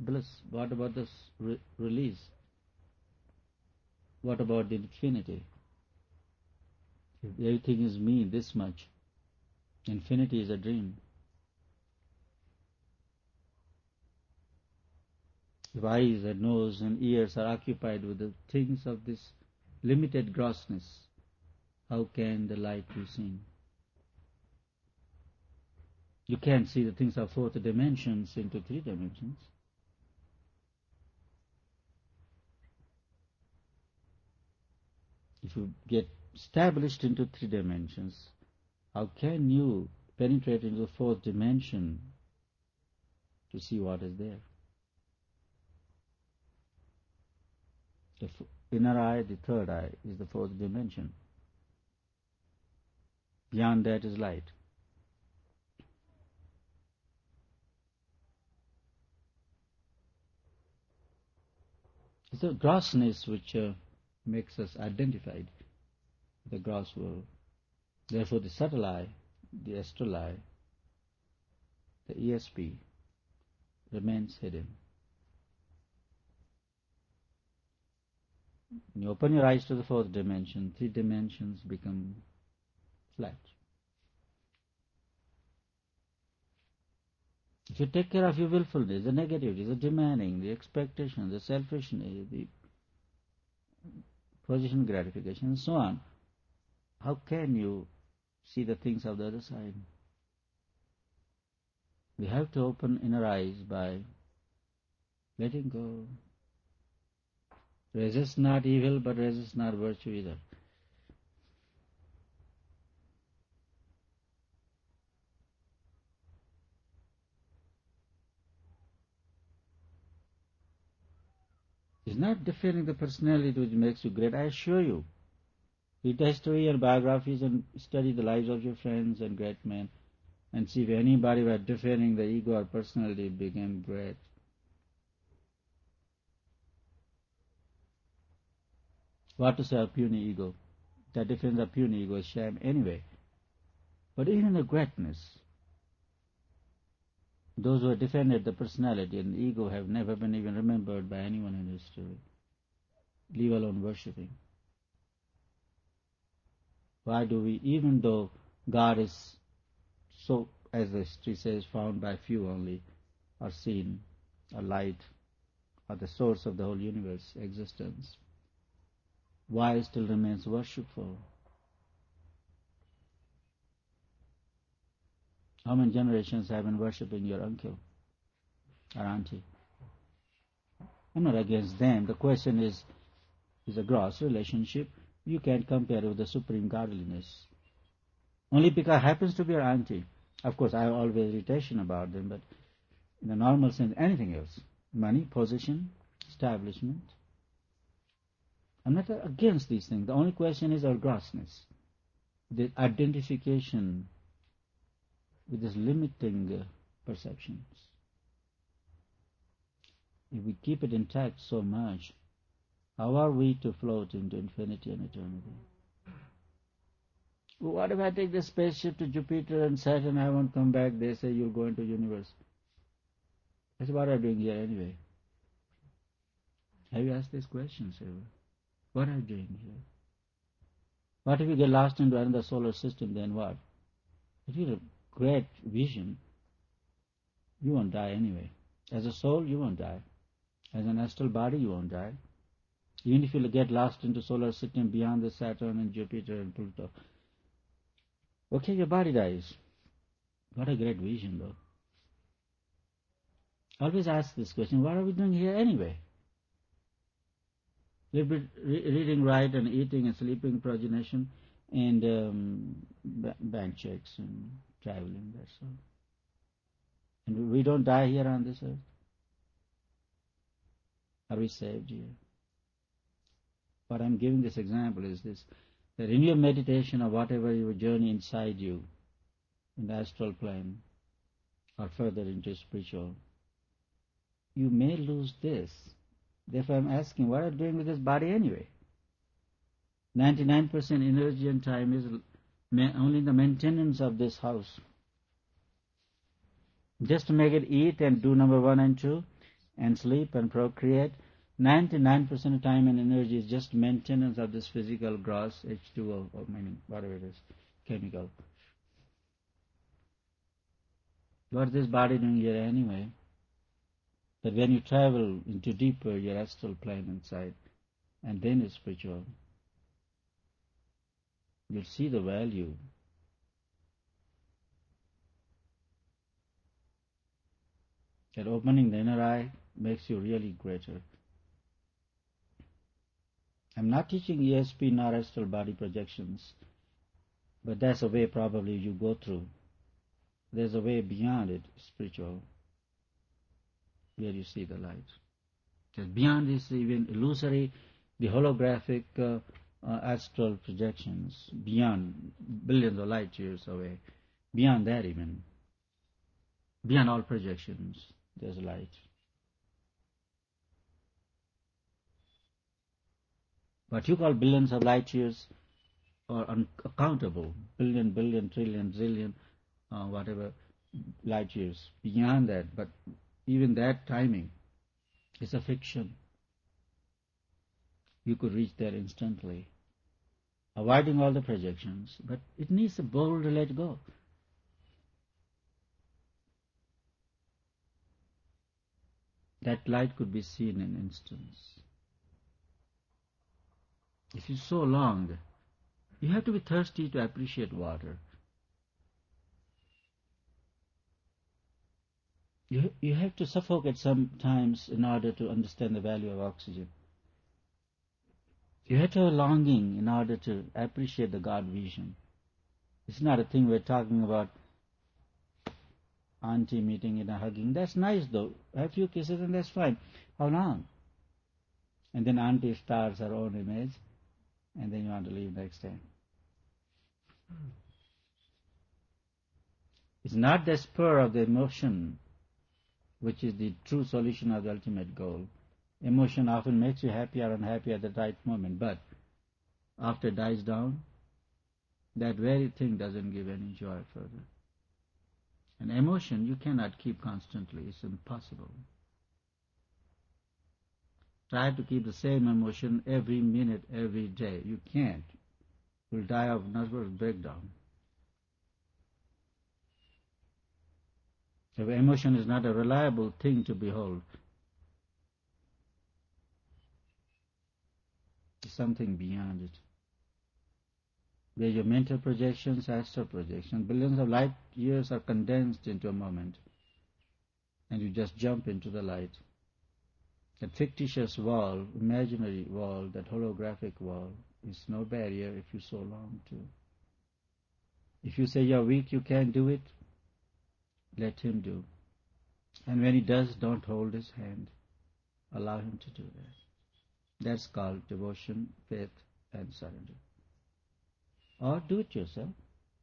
bliss? What about this release? What about the infinity? If everything is me, this much, infinity is a dream. If eyes and nose and ears are occupied with the things of this limited grossness, how can the light be seen? You can't see the things of fourth dimensions into three dimensions. If you get established into three dimensions, how can you penetrate into the fourth dimension to see what is there? The inner eye, the third eye, is the fourth dimension. Beyond that is light. It's the grossness which makes us identified with the gross world. Therefore the subtle eye, the astral eye, the ESP remains hidden. When you open your eyes to the fourth dimension, three dimensions become flat. If you take care of your willfulness, the negativities, the demanding, the expectation, the selfishness, the position gratification, and so on, how can you see the things of the other side? We have to open inner eyes by letting go. Resist not evil, but resist not virtue either. It's not defending the personality which makes you great, I assure you. Read history and biographies and study the lives of your friends and great men and see if anybody were defending the ego or personality became great. What to say of puny ego? That defense of puny ego is shame anyway. But even the greatness, those who have defended the personality and the ego have never been even remembered by anyone in history, leave alone worshipping. Why do we, even though God is so, as the history says, found by few only, or seen, or light, or the source of the whole universe existence, why still remains worshipful? How many generations have been worshipping your uncle or auntie? I'm not against them. The question is a gross relationship. You can't compare it with the supreme godliness. Only because it happens to be your auntie. Of course, I have always irritation about them, but in the normal sense, anything else. Money, position, establishment. I'm not against these things. The only question is our grossness. The identification with these limiting perceptions. If we keep it intact so much, how are we to float into infinity and eternity? Well, what if I take the spaceship to Jupiter and Saturn, I won't come back, they say you'll go into the universe. That's what I'm doing here anyway. Have you asked these questions ever? What are you doing here? What if you get lost into another solar system, then what? If you have a great vision, you won't die anyway. As a soul, you won't die. As an astral body, you won't die. Even if you get lost into solar system beyond the Saturn and Jupiter and Pluto. Okay, your body dies. What a great vision, though. Always ask this question, what are we doing here anyway? Reading, write, and eating and sleeping, progenation, and bank checks and traveling, that's all. And we don't die here on this earth. Are we saved here? What I'm giving this example is this, that in your meditation or whatever your journey inside you, in the astral plane, or further into spiritual, you may lose this. Therefore I'm asking, what are you doing with this body anyway? 99% energy and time is only the maintenance of this house. Just to make it eat and do number 1 and 2, and sleep and procreate. 99% of time and energy is just maintenance of this physical gross H2O, or whatever it is, chemical. What is this body doing here anyway? But when you travel into deeper, your astral plane inside, and then it's spiritual, you'll see the value. That opening the inner eye makes you really greater. I'm not teaching ESP nor astral body projections, but that's a way probably you go through. There's a way beyond it, spiritual, where you see the light. Because beyond this even illusory, the holographic astral projections, beyond billions of light years away, beyond that even, beyond all projections, there's light. What you call billions of light years are uncountable, billion, trillion, zillion, whatever light years, beyond that, but even that timing is a fiction. You could reach there instantly, avoiding all the projections, but it needs a bold to let go. That light could be seen in instants. If you so long, you have to be thirsty to appreciate water. You have to suffocate sometimes in order to understand the value of oxygen. You have to have a longing in order to appreciate the God vision. It's not a thing we're talking about auntie meeting and hugging. That's nice though. A few kisses and that's fine. How long? And then auntie stars her own image and then you want to leave next day. It's not the spur of the emotion which is the true solution of the ultimate goal. Emotion often makes you happy or unhappy at the right moment, but after it dies down, that very thing doesn't give any joy further. An emotion you cannot keep constantly. It's impossible. Try to keep the same emotion every minute, every day. You can't. You'll die of nervous breakdown. So emotion is not a reliable thing to behold. It's something beyond it. Where your mental projections, astral projections, billions of light years are condensed into a moment, and you just jump into the light. That fictitious wall, imaginary wall, that holographic wall, is no barrier if you so long to. If you say you're weak, you can't do it, let him do. And when he does, don't hold his hand. Allow him to do that. That's called devotion, faith, and surrender. Or do it yourself.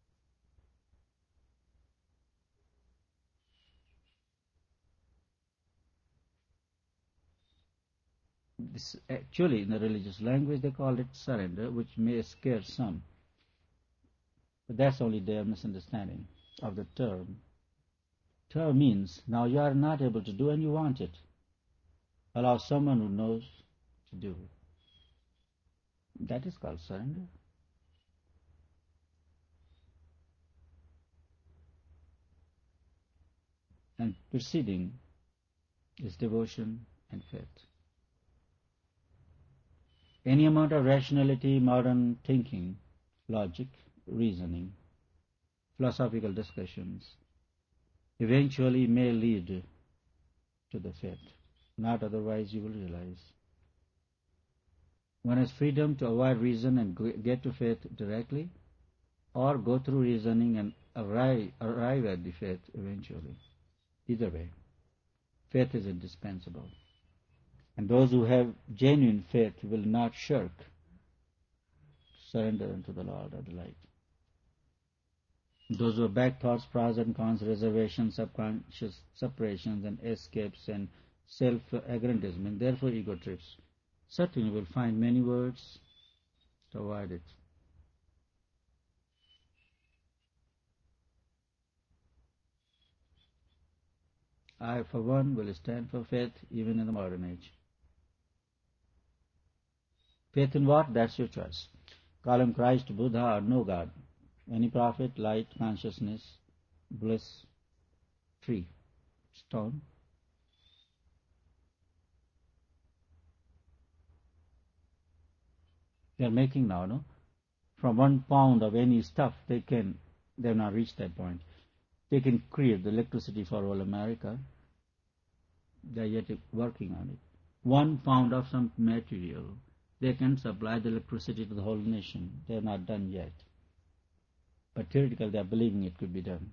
This, actually, in the religious language, they call it surrender, which may scare some. But that's only their misunderstanding of the term. Term means now you are not able to do and you want it. Allow someone who knows to do it. That is called surrender. And preceding is devotion and faith. Any amount of rationality, modern thinking, logic, reasoning, philosophical discussions, eventually may lead to the faith. Not otherwise you will realize. One has freedom to avoid reason and get to faith directly, or go through reasoning and arrive at the faith eventually. Either way, faith is indispensable. And those who have genuine faith will not shirk, surrender unto the Lord of the light. Those who have back thoughts, pros and cons, reservations, subconscious separations and escapes and self-aggrandizement, therefore ego trips, certainly will find many words to avoid it. I, for one, will stand for faith even in the modern age. Faith in what? That's your choice. Call him Christ, Buddha, or no God. Any prophet, light, consciousness, bliss, tree, stone. They are making now, no? From 1 pound of any stuff, they have not reached that point. They can create the electricity for all America. They are yet working on it. 1 pound of some material, they can supply the electricity to the whole nation. They have not done yet. But theoretically, they are believing it could be done.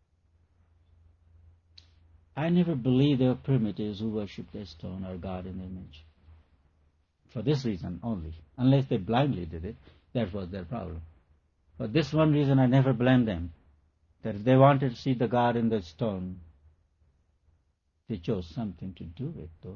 I never believed there were primitives who worshipped a stone or God in image. For this reason only. Unless they blindly did it, that was their problem. For this one reason, I never blamed them. That if they wanted to see the God in the stone, they chose something to do with, though.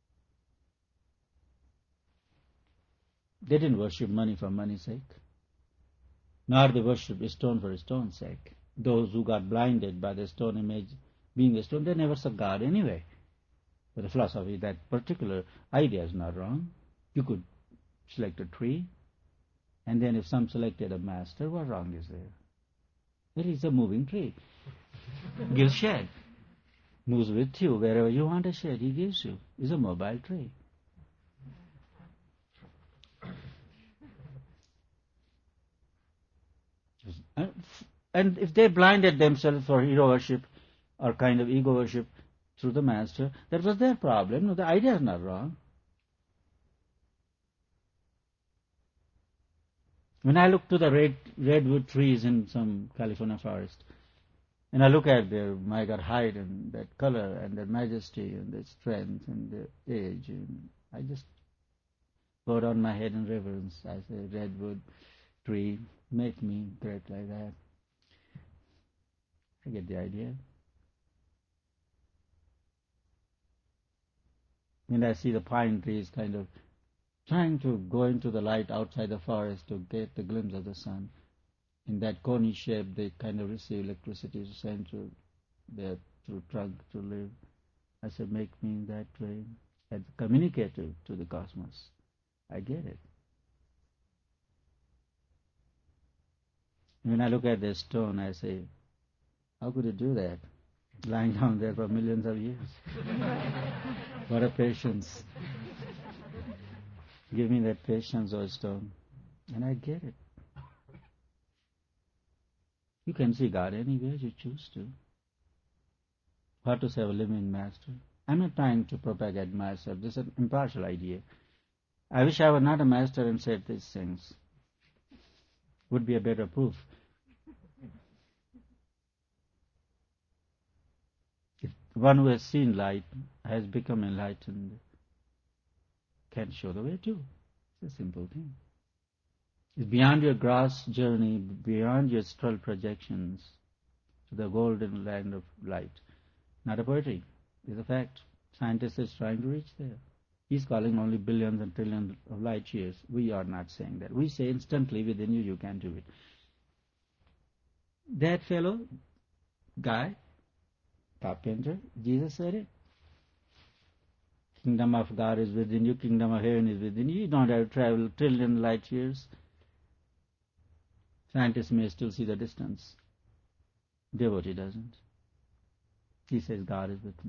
They didn't worship money for money's sake. Nor they worship a stone for a stone's sake. Those who got blinded by the stone image being a stone, they never saw God anyway. But the philosophy, that particular idea is not wrong. You could select a tree, and then if some selected a master, what wrong is there? It is a moving tree. Gives shade. Moves with you wherever you want a shade, he gives you. It's a mobile tree. And if they blinded themselves for hero worship or kind of ego worship through the master, that was their problem. No, the idea is not wrong. When I look to the redwood trees in some California forest, and I look at their height and that color and their majesty and their strength and their age, and I just bow down my head in reverence. I say, redwood tree, make me great like that. I get the idea. And I see the pine trees kind of trying to go into the light outside the forest to get the glimpse of the sun. In that coney shape, they kind of receive electricity sent to their through trunk to live. I said, make me in that way, as a communicator to the cosmos. I get it. When I look at the stone, I say, how could it do that? Lying down there for millions of years. What a patience. Give me that patience, O stone. And I get it. You can see God anywhere you choose to. What to say of a living master? I'm not trying to propagate myself. This is an impartial idea. I wish I were not a master and said these things. Would be a better proof. If one who has seen light has become enlightened, can show the way too. It's a simple thing. It's beyond your gross journey, beyond your astral projections to the golden land of light. Not a poetry. It's a fact. Scientists is trying to reach there. He's calling only billions and trillions of light years. We are not saying that. We say instantly within you, you can do it. That fellow, guy, carpenter, Jesus said it. Kingdom of God is within you, kingdom of heaven is within you. You don't have to travel trillion light years. Scientists may still see the distance. Devotee doesn't. He says, God is with me.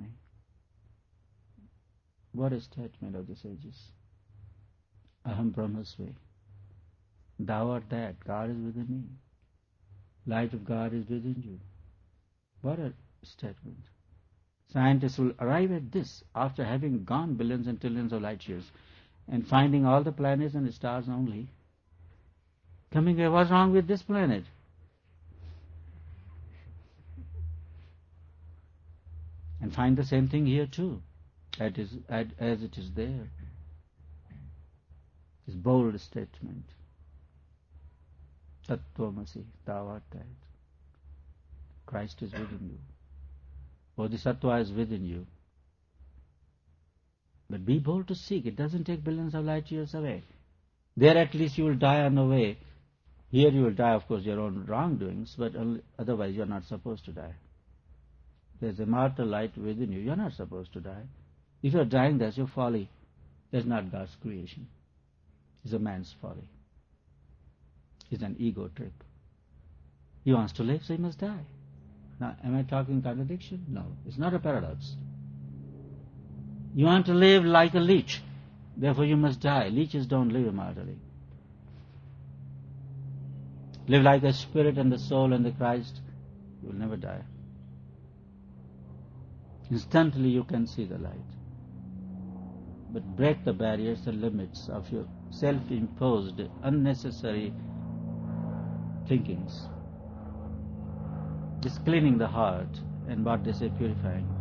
What a statement of the sages. Aham Brahmasve. Thou art that. God is within me. Light of God is within you. What a statement. Scientists will arrive at this after having gone billions and trillions of light years and finding all the planets and the stars only. Coming here, what's wrong with this planet? And find the same thing here too, as it is there. This bold statement. Tattvamasi, thou art that. Christ is within you. Bodhisattva is within you. But be bold to seek. It doesn't take billions of light years away. There at least you will die on the way. Here you will die, of course, your own wrongdoings, but otherwise you are not supposed to die. There's immortal light within you. You're not supposed to die. If you're dying, that's your folly. That's not God's creation. It's a man's folly. It's an ego trip. He wants to live, so he must die. Now, am I talking contradiction? No, it's not a paradox. You want to live like a leech, therefore you must die. Leeches don't live immortally. Live like a spirit and the soul and the Christ, you will never die. Instantly you can see the light. But break the barriers and limits of your self-imposed, unnecessary thinkings. Just cleaning the heart, and what they say, purifying.